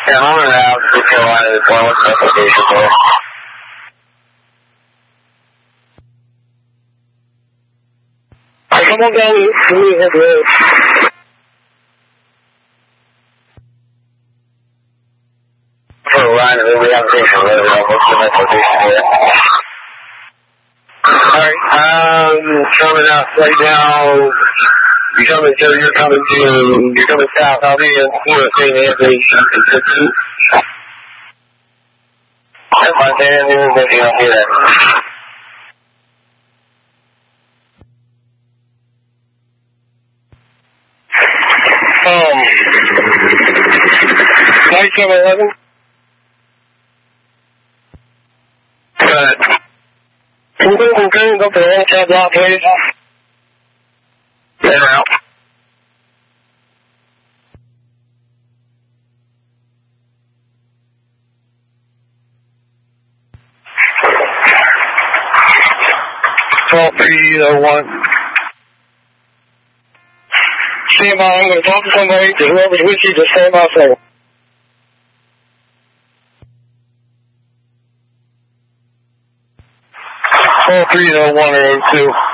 Yeah, I'm in South Carolina as well. What's the location for? Come on down to Leavenworth Road. Carolina, we have a station road. What's the next location for? Alright, coming out right now. You're coming south. I'll be in St. Anthony. That's my St. Anthony, maybe I'll hear that. Night 711. Can you go for the inside block, please? In or out? One. Stand by, I'm going to talk to somebody, to whoever's with you, just stand by a second. Call 301 or 02.